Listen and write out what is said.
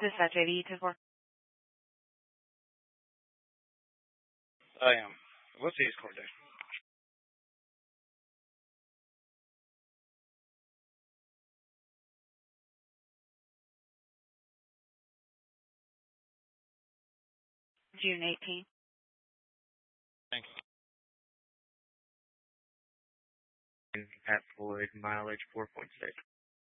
Dispatch 80 I am. What's his court date? June 18th. Thanks. At Floyd, mileage 4.6.